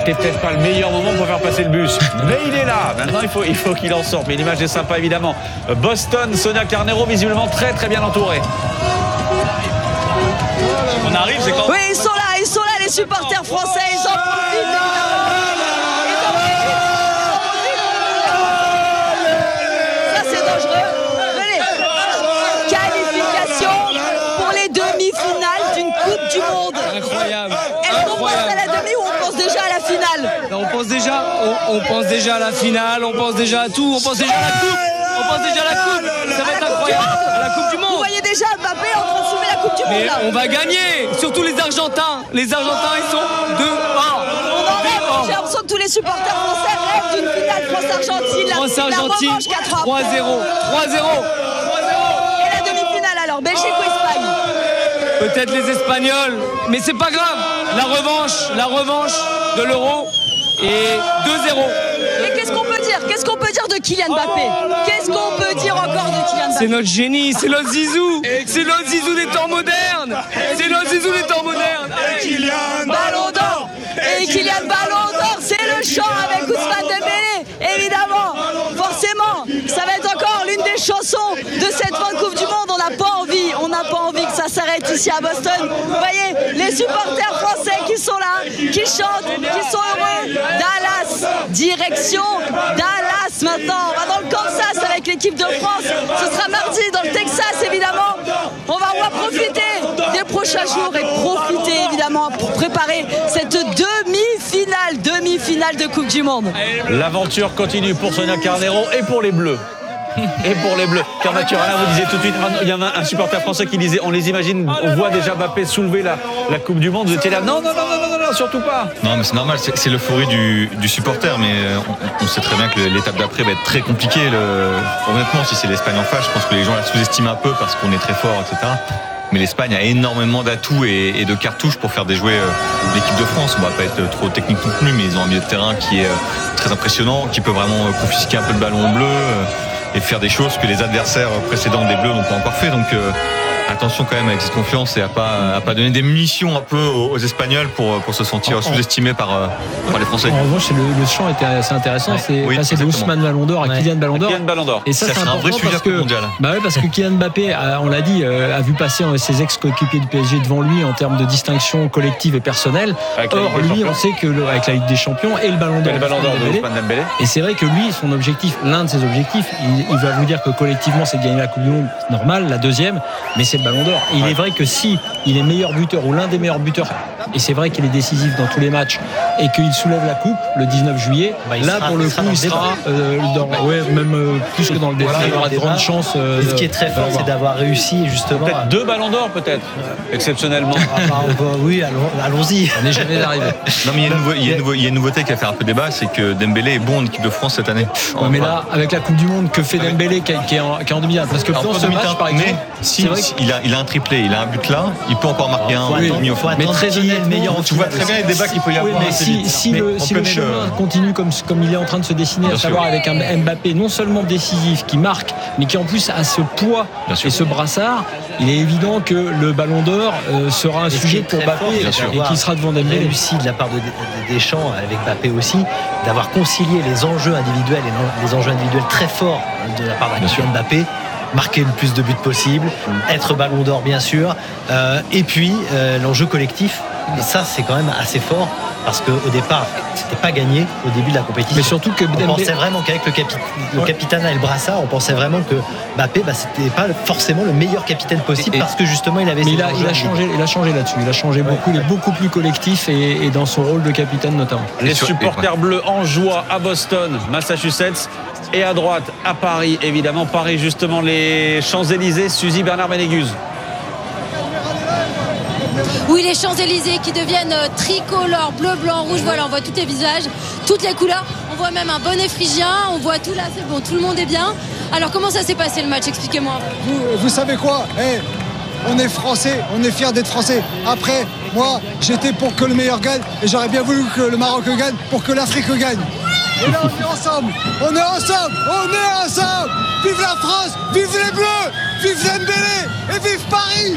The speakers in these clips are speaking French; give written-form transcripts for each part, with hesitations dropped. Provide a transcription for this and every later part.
c'était peut-être pas le meilleur moment pour faire passer le bus. Mais il est là. Maintenant, il faut qu'il en sorte. Mais l'image est sympa, évidemment. Boston, Sonia Carneiro, visiblement très très bien entourée. On arrive, c'est quand... Oui, ils sont là, les supporters français, ils en profitent. Ça, c'est dangereux. Venez. Qualification pour les demi-finales d'une Coupe du Monde. Incroyable. Est-ce qu'on pense à la demi ou on pense déjà à la finale? On pense déjà à la finale, on pense déjà à tout, on pense déjà à la coupe. On pense déjà à la coupe. Ça va être incroyable. À la Coupe du Monde. Vous voyez déjà Mbappé en train de soulever la Coupe du Monde. Mais Là. on va gagner. Surtout les Argentins. Les Argentins, ils sont 2-1. J'ai l'impression que tous les supporters français rêvent d'une finale France-Argentine. France-Argentine, 3-0. 3-0. Et la demi-finale alors, Belgique ou Espagne? Peut-être les Espagnols, mais c'est pas grave. La revanche de l'Euro et 2-0. Mais qu'est-ce qu'on peut dire de Kylian Mbappé? Qu'est-ce qu'on peut dire encore de Kylian Mbappé? C'est notre génie, c'est notre Zizou. C'est notre Zizou des temps modernes. C'est notre Zizou des temps modernes. Kylian Ballon d'Or. Et Kylian Ballon d'Or, c'est le chant avec Ousmane Dembélé. Évidemment, forcément, ça va être encore l'une des chansons de cette fin de Coupe du Monde. On n'a pas envie que ça s'arrête ici à Boston. Vous voyez, les supporters français qui sont là, qui chantent, qui sont heureux. Dallas, direction Dallas maintenant. On va dans le Kansas avec l'équipe de France. Ce sera mardi dans le Texas, évidemment. On va profiter des prochains jours et profiter, évidemment, pour préparer cette demi-finale de Coupe du Monde. L'aventure continue pour Sonia Carneiro et pour les Bleus. Car Mathurana vous disait tout de suite, il y en a un supporter français qui disait, on les imagine, on voit déjà Mbappé soulever la Coupe du Monde. Vous étiez là, non, surtout pas. Non, mais c'est normal, c'est l'euphorie du supporter, mais on sait très bien que l'étape d'après va être très compliquée. Honnêtement, si c'est l'Espagne en face, je pense que les gens la sous-estiment un peu parce qu'on est très fort, etc. Mais l'Espagne a énormément d'atouts et de cartouches pour faire déjouer l'équipe de France. On va pas être trop technique non plus, mais ils ont un milieu de terrain qui est très impressionnant, qui peut vraiment confisquer un peu le ballon bleu et faire des choses que les adversaires précédents des Bleus n'ont pas encore fait. Donc attention quand même avec cette confiance et à pas donner des munitions un peu aux Espagnols pour se sentir sous-estimés par les Français. En revanche, le champ était assez intéressant. C'est passer de Ousmane Ballon d'Or à Kylian Ballon d'Or. Et ça c'est un vrai sujet mondial. Parce que Kylian Mbappé, on l'a dit, a vu passer ses ex-coéquipiers du PSG devant lui en termes de distinction collective et personnelle. Or, lui, on sait que avec la Ligue des Champions et le Ballon d'Or de Ousmane Dembélé. Et c'est vrai que lui, son objectif, l'un de ses objectifs, il va vous dire que collectivement, c'est de gagner la Coupe du Monde normale, la deuxième, mais c'est le Ballon d'Or. Et il est vrai que si il est meilleur buteur ou l'un des meilleurs buteurs, et c'est vrai qu'il est décisif dans tous les matchs, et qu'il soulève la coupe le 19 juillet, là pour le coup il sera même plus que dans le débat. Il aura de grandes chances. Ce qui est très fort, c'est d'avoir réussi justement. Peut-être 2 Ballons d'Or, peut-être, exceptionnellement. Oui, allons-y. On n'est jamais arrivé. Non, mais il y a une nouveauté qui a fait un peu débat, c'est que Dembélé est bon en équipe de France cette année. Mais là, avec la Coupe du Monde, que fait Dembélé qui est en demi-finale? Parce que dans ce match, par exemple, il a un triplé, il a un but là, il peut encore marquer un demi au fond. Mais très honnêtement, tu vois très bien les débats qu'il peut y avoir. Mais si le chemin continue comme il est en train de se dessiner, à savoir avec un Mbappé non seulement décisif, qui marque, mais qui en plus a ce poids et ce brassard, il est évident que le Ballon d'Or sera un sujet pour Mbappé et qui sera devant Dembélé. Réussi de la part de Deschamps avec Mbappé aussi, d'avoir concilié les enjeux individuels et les enjeux individuels très forts de la part d'un Mbappé, marquer le plus de buts possible, être Ballon d'Or bien sûr, et puis l'enjeu collectif. Et ça, c'est quand même assez fort parce qu'au départ, c'était pas gagné au début de la compétition. Mais surtout que on pensait vraiment qu'avec le capitana et le brassard, on pensait vraiment que Mbappé, c'était pas forcément le meilleur capitaine possible parce que justement, il avait. Mais il a changé là-dessus. Il a changé beaucoup. Il est beaucoup plus collectif et dans son rôle de capitaine notamment. Les supporters bleus en joie à Boston, Massachusetts, et à droite à Paris, évidemment. Paris, justement, les Champs-Élysées. Suzy Bernard Ménégus. Oui, les Champs-Élysées qui deviennent tricolores, bleu, blanc, rouge. Voilà, on voit tous les visages, toutes les couleurs. On voit même un bonnet phrygien. On voit tout là, c'est bon, tout le monde est bien. Alors, comment ça s'est passé le match? Expliquez-moi. Vous savez quoi? On est français, on est fiers d'être français. Après, moi, j'étais pour que le meilleur gagne et j'aurais bien voulu que le Maroc gagne pour que l'Afrique gagne. Et là, on est ensemble. Vive la France, vive les Bleus, vive Dembélé et vive Paris.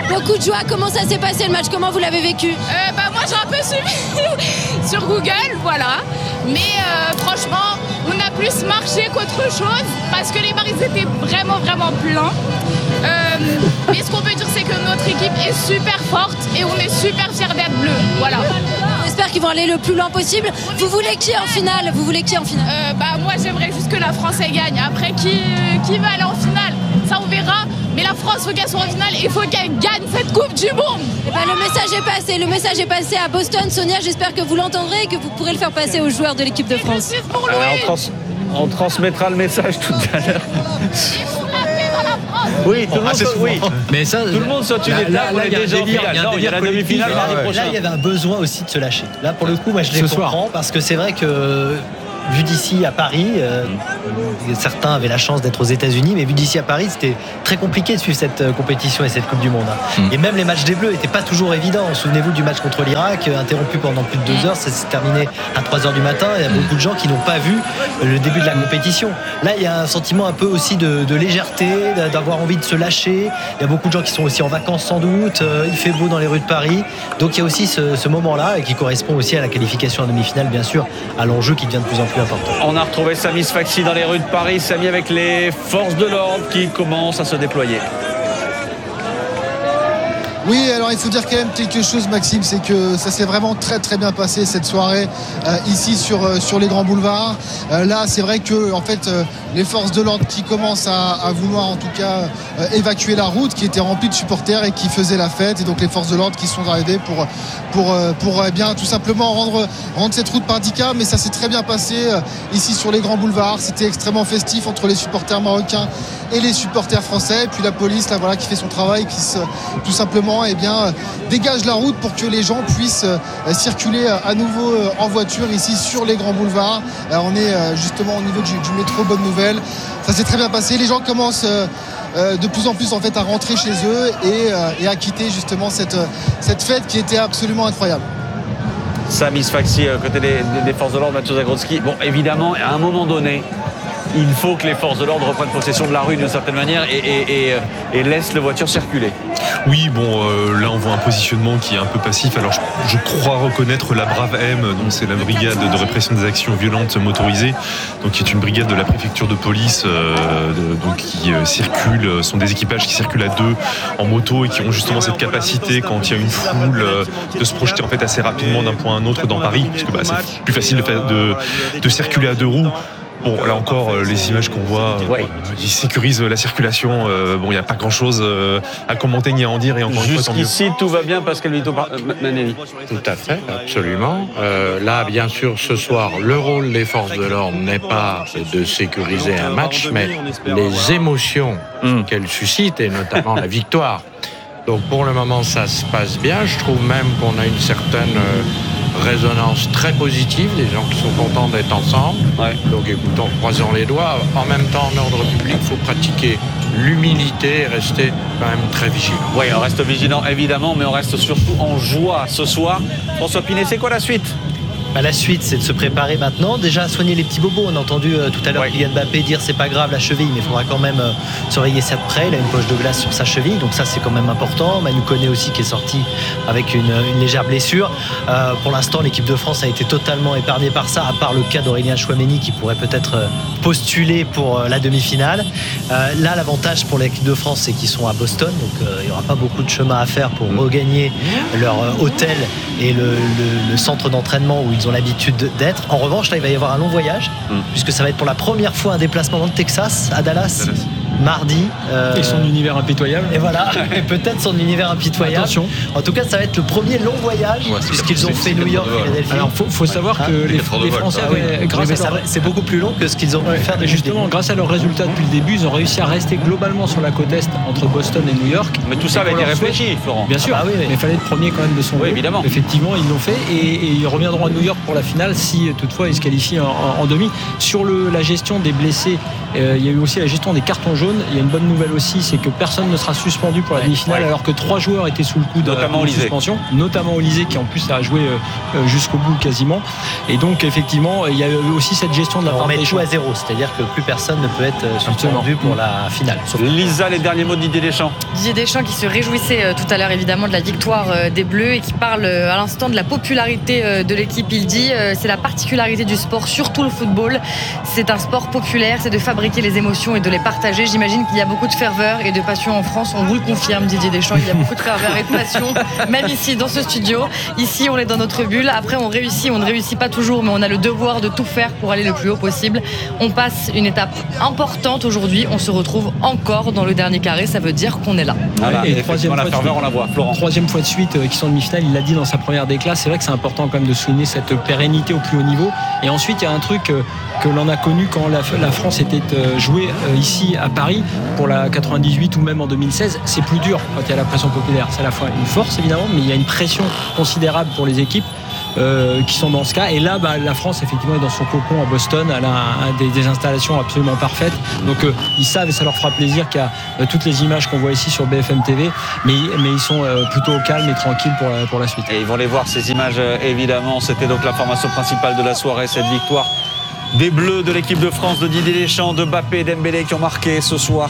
Beaucoup de joie. Comment ça s'est passé le match? Comment vous l'avez vécu? Moi j'ai un peu suivi sur Google, voilà. Mais franchement, on a plus marché qu'autre chose parce que les bars ils étaient vraiment pleins. Mais ce qu'on peut dire c'est que notre équipe est super forte et on est super fiers d'être bleus. Voilà. J'espère qu'ils vont aller le plus loin possible. Vous voulez qui en finale? Moi j'aimerais juste que la France elle gagne. Après qui va aller en finale? Ça on verra. Mais la France, faut qu'elle soit en finale et il faut qu'elle gagne cette Coupe du Monde. Le message est passé à Boston. Sonia, j'espère que vous l'entendrez et que vous pourrez le faire passer aux joueurs de l'équipe de France. On transmettra le message tout à l'heure. Oui, tout le monde. Oui. Mais ça, tout le monde saute une étape. On est déjà en finale. Non, il y a la demi-finale mardi prochain. Là, il y avait un besoin aussi de se lâcher. Là, pour le coup, moi, je les comprends parce que c'est vrai que vu d'ici à Paris, certains avaient la chance d'être aux États-Unis, mais vu d'ici à Paris, c'était très compliqué de suivre cette compétition et cette Coupe du Monde. Et même les matchs des Bleus n'étaient pas toujours évidents. Souvenez-vous du match contre l'Irak, interrompu pendant plus de 2 heures, ça s'est terminé à 3 heures du matin. Il y a beaucoup de gens qui n'ont pas vu le début de la compétition. Là, il y a un sentiment un peu aussi de légèreté, d'avoir envie de se lâcher. Il y a beaucoup de gens qui sont aussi en vacances sans doute. Il fait beau dans les rues de Paris. Donc il y a aussi ce moment-là et qui correspond aussi à la qualification en demi-finale, bien sûr, à l'enjeu qui devient de plus en plus important. On a retrouvé Samy Sfaxi dans les rues de Paris. Samy avec les forces de l'ordre qui commencent à se déployer. Oui, alors il faut dire quand même quelque chose, Maxime, c'est que ça s'est vraiment très bien passé cette soirée ici sur les grands boulevards. Là, c'est vrai que en fait, les forces de l'ordre qui commencent à vouloir en tout cas évacuer la route qui était remplie de supporters et qui faisaient la fête, et donc les forces de l'ordre qui sont arrivées pour bien tout simplement rendre cette route praticable. Mais ça s'est très bien passé ici sur les grands boulevards. C'était extrêmement festif entre les supporters marocains et les supporters français. Et puis la police là, voilà, qui fait son travail, qui tout simplement dégage la route pour que les gens puissent circuler à nouveau en voiture ici sur les grands boulevards. On est justement au niveau du métro Bonne Nouvelle. Ça s'est très bien passé. Les gens commencent de plus en plus en fait à rentrer chez eux et à quitter justement cette fête qui était absolument incroyable. Samy Sfaxi côté des forces de l'ordre, Mathieu Zagrodzki. Bon, évidemment, à un moment donné, il faut que les forces de l'ordre reprennent possession de la rue d'une certaine manière et laissent les voitures circuler. Oui, là on voit un positionnement qui est un peu passif. Alors je crois reconnaître la Brave M, donc c'est la brigade de répression des actions violentes motorisées, donc qui est une brigade de la préfecture de police, donc qui circule, sont des équipages qui circulent à 2 en moto et qui ont justement cette capacité quand il y a une foule de se projeter en fait assez rapidement d'un point à un autre dans Paris, parce que c'est plus facile de circuler à 2 roues. Bon, là encore, les images qu'on voit, ils sécurisent la circulation. Il n'y a pas grand-chose à commenter ni à en dire. Et encore une fois, tant mieux. Jusqu'ici, tout va bien, Pascal Vito Manelli. Tout à fait, absolument. Là, bien sûr, ce soir, le rôle des forces de l'ordre n'est pas de sécuriser un match, mais les émotions qu'elles suscitent, et notamment la victoire. Donc, pour le moment, ça se passe bien. Je trouve même qu'on a une certaine résonance très positive, les gens qui sont contents d'être ensemble. Donc écoutons, croisons les doigts. En même temps, en ordre public, il faut pratiquer l'humilité et rester quand même très vigilant. Oui, on reste vigilant évidemment, mais on reste surtout en joie ce soir. François Pinet, c'est quoi la suite ? La suite, c'est de se préparer maintenant. Déjà, soigner les petits bobos. On a entendu tout à l'heure Kylian Mbappé dire c'est pas grave la cheville, mais il faudra quand même surveiller ça de près. Il a une poche de glace sur sa cheville, donc ça c'est quand même important. Manu Koné aussi qui est sorti avec une légère blessure. Pour l'instant, l'équipe de France a été totalement épargnée par ça, à part le cas d'Aurélien Chouameni qui pourrait peut-être postuler pour la demi-finale. Là, l'avantage pour l'équipe de France, c'est qu'ils sont à Boston, donc il n'y aura pas beaucoup de chemin à faire pour regagner leur hôtel et le centre d'entraînement où ils ont l'habitude d'être. En revanche, là, il va y avoir un long voyage, puisque ça va être pour la première fois un déplacement dans le Texas, à Dallas. Mardi. Et son univers impitoyable. Et voilà, et peut-être son univers impitoyable. Attention. En tout cas, ça va être le premier long voyage, puisqu'ils ont fait New York et Philadelphie. Alors, faut savoir que les Français, c'est beaucoup plus long que ce qu'ils ont pu faire de justement, grâce à leurs résultats depuis le début, ils ont réussi à rester globalement sur la côte Est entre Boston et New York. Mais tout ça avait été réfléchi, Florent. Bien sûr, mais il fallait être premier quand même de son groupe. Évidemment. Effectivement, ils l'ont fait et ils reviendront à New York pour la finale si toutefois ils se qualifient en demi. Sur la gestion des blessés, il y a eu aussi la gestion des cartons jaunes. jaune. Il y a une bonne nouvelle aussi, c'est que personne ne sera suspendu pour la demi-finale, alors que 3 joueurs étaient sous le coup de suspension, notamment Olysée qui en plus a joué jusqu'au bout quasiment. Et donc effectivement, il y a aussi cette gestion de la part des tout à 0, c'est-à-dire que plus personne ne peut être suspendu pour la finale. Lisa, les derniers mots de Didier Deschamps. Didier Deschamps qui se réjouissait tout à l'heure évidemment de la victoire des Bleus et qui parle à l'instant de la popularité de l'équipe. Il dit c'est la particularité du sport, surtout le football. C'est un sport populaire, c'est de fabriquer les émotions et de les partager. J'imagine qu'il y a beaucoup de ferveur et de passion en France. On vous le confirme, Didier Deschamps, il y a beaucoup de ferveur et de passion, même ici dans ce studio. Ici, on est dans notre bulle. Après, on ne réussit pas toujours, mais on a le devoir de tout faire pour aller le plus haut possible. On passe une étape importante aujourd'hui. On se retrouve encore dans le dernier carré. Ça veut dire qu'on est là. Voilà, et troisième fois, la ferveur, on la voit. Florent. Troisième fois de suite qui sont en demi-finale. Il l'a dit dans sa première déclat. C'est vrai que c'est important quand même de souligner cette pérennité au plus haut niveau. Et ensuite, il y a un truc que l'on a connu quand la France était jouée ici à Paris pour la 98 ou même en 2016. C'est plus dur quand il y a la pression populaire. C'est à la fois une force évidemment, mais il y a une pression considérable pour les équipes qui sont dans ce cas. Et là, la France effectivement est dans son cocon à Boston. Elle a des installations absolument parfaites. Donc ils savent et ça leur fera plaisir qu'il y a toutes les images qu'on voit ici sur BFM TV. Mais ils sont plutôt au calme et tranquilles pour la suite. Et ils vont les voir ces images évidemment. C'était donc l'information principale de la soirée, cette victoire des Bleus de l'équipe de France de Didier Deschamps, de Mbappé et Dembélé qui ont marqué ce soir.